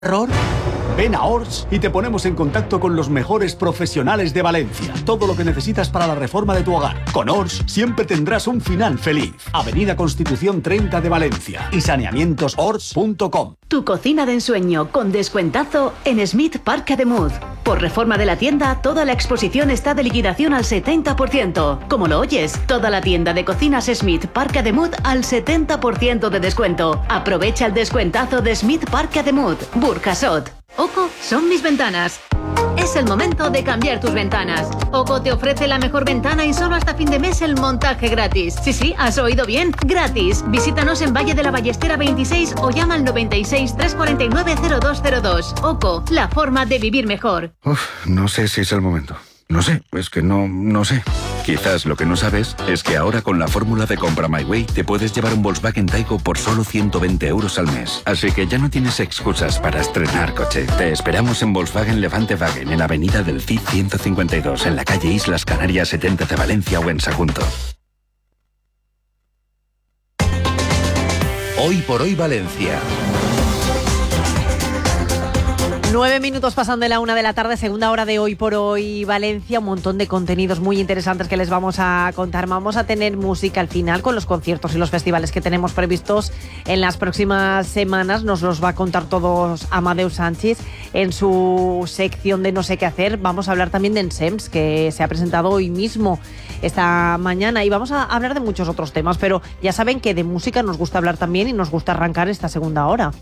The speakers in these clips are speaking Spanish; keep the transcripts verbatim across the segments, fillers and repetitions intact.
¿Error? Ven a Ors y te ponemos en contacto con los mejores profesionales de Valencia. Todo lo que necesitas para la reforma de tu hogar. Con Ors siempre tendrás un final feliz. Avenida Constitución treinta de Valencia y saneamientos ors punto com. Tu cocina de ensueño con descuentazo en Smith Parc Ademuz. Por reforma de la tienda, toda la exposición está de liquidación al setenta por ciento. Como lo oyes, toda la tienda de cocinas Smith Parc Ademuz al setenta por ciento de descuento. Aprovecha el descuentazo de Smith Parc Ademuz. Burjasot. Oco son mis ventanas. Es el momento de cambiar tus ventanas. Oco te ofrece la mejor ventana y solo hasta fin de mes el montaje gratis. Sí, sí, has oído bien, gratis. Visítanos en Valle de la Ballestera veintiséis o llama al noventa y seis, trescientos cuarenta y nueve, cero dos cero dos. Oco, la forma de vivir mejor. Uf, no sé si es el momento. No sé, es que no, no sé. Quizás lo que no sabes es que ahora con la fórmula de Compra My Way te puedes llevar un Volkswagen Taigo por solo ciento veinte euros al mes. Así que ya no tienes excusas para estrenar coche. Te esperamos en Volkswagen Levante Wagen, en Avenida del Cid ciento cincuenta y dos, en la calle Islas Canarias setenta de Valencia o en Sagunto. Hoy por hoy Valencia. Nueve minutos pasan de la una de la tarde, segunda hora de Hoy por Hoy Valencia. Un montón de contenidos muy interesantes que les vamos a contar. Vamos a tener música al final con los conciertos y los festivales que tenemos previstos en las próximas semanas. Nos los va a contar todos Amadeu Sánchez en su sección de No sé qué hacer. Vamos a hablar también de Ensems, que se ha presentado hoy mismo, esta mañana. Y vamos a hablar de muchos otros temas, pero ya saben que de música nos gusta hablar también y nos gusta arrancar esta segunda hora.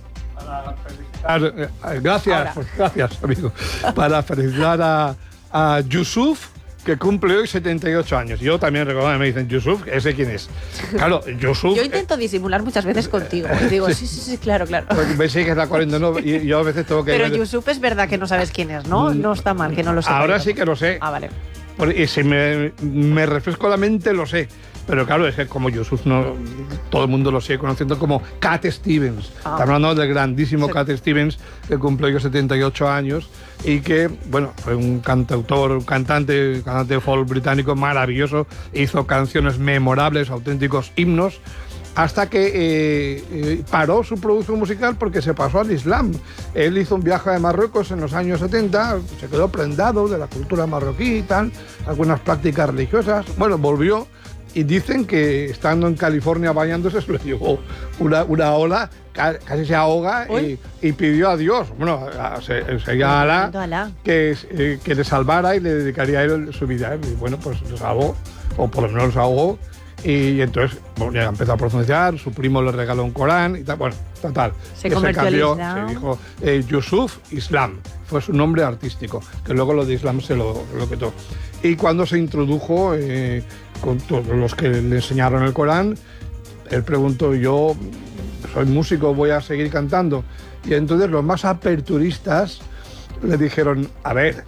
Gracias, pues gracias, amigo. Para felicitar a, a Yusuf, que cumple hoy setenta y ocho años. Yo también recuerdo que me dicen Yusuf, ese quién es. Claro, Yusuf. Yo intento disimular muchas veces contigo. Y digo, sí, sí, sí, claro, claro. Pues me sigues la cuarenta, ¿no? Y yo a veces tengo que. Pero Yusuf es verdad que no sabes quién es, ¿no? No está mal, que no lo sé. Ahora sí que lo sé. Ah, vale. Y si me, me refresco la mente, lo sé. Pero claro, es que como Yusuf, no, todo el mundo lo sigue conociendo como Cat Stevens. Ah. Estamos hablando del grandísimo sí. Cat Stevens, que cumple hoy setenta y ocho años y que, bueno, fue un cantautor, un cantante, cantante de folk británico maravilloso. Hizo canciones memorables, auténticos himnos, hasta que eh, eh, paró su producción musical porque se pasó al Islam. Él hizo un viaje a Marruecos en los años setenta, se quedó prendado de la cultura marroquí y tal, algunas prácticas religiosas. Bueno, volvió. Y dicen que estando en California bañándose se le llevó una, una ola, casi se ahoga y, y pidió a Dios, bueno, a, se, se a Alá, que, eh, que le salvara y le dedicaría a él su vida. Y bueno, pues lo salvó, o por lo menos lo ahogó. Y entonces bueno, ya empezó a pronunciar, su primo le regaló un Corán y tal. Bueno, total. Se convirtió se cambió, Islam. Se dijo eh, Yusuf Islam, fue su nombre artístico, que luego lo de Islam se lo, lo quitó. Y cuando se introdujo eh, con todos los que le enseñaron el Corán, él preguntó, yo soy músico, voy a seguir cantando. Y entonces los más aperturistas le dijeron, a ver,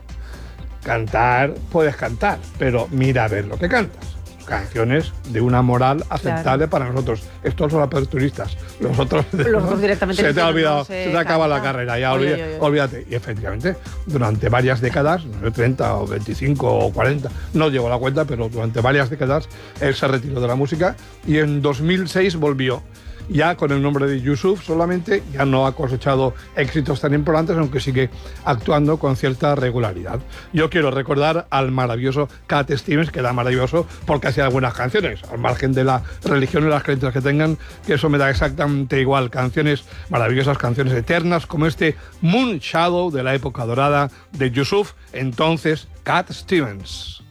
cantar, puedes cantar, pero mira a ver lo que cantas. Canciones de una moral aceptable, claro, para nosotros. Estos son los aperturistas. Los otros, los otros directamente se te ha olvidado, no se, se te acaba la carrera, ya oye, olvídate, oye, oye. olvídate. Y efectivamente, durante varias décadas, no sé, treinta o veinticinco o cuarenta, no llevo la cuenta, pero durante varias décadas él se retiró de la música y en dos mil seis volvió. Ya con el nombre de Yusuf solamente, ya no ha cosechado éxitos tan importantes, aunque sigue actuando con cierta regularidad. Yo quiero recordar al maravilloso Cat Stevens, que era maravilloso porque hacía buenas canciones, al margen de la religión y las creencias que tengan, que eso me da exactamente igual. Canciones maravillosas, canciones eternas, como este Moon Shadow de la época dorada de Yusuf, entonces Cat Stevens.